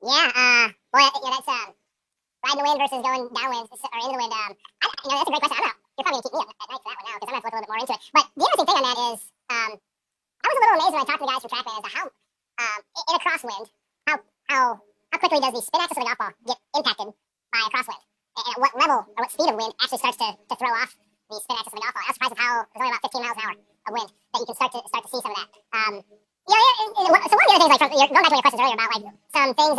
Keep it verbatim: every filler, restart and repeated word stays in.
Yeah, uh, boy, you know, that's um, riding the wind versus going downwind or into the wind. Um, I, you know, that's a great question. I don't know. You're probably gonna keep me up at night for that one now because I'm gonna have to look a little bit more into it. But the interesting thing on that is, um, I was a little amazed when I talked to the guys from TrackMan as to how, um, in a crosswind, how how how quickly does the spin axis of the golf ball get impacted by a crosswind, and at what level or what speed of wind actually starts to, to throw off the spin axis of the golf ball. I was surprised at how there's only about fifteen miles an hour of wind that you can start to start to see some of that. Um, you know, and, and, and, so one of the other things, like from, going back to your questions earlier about like some things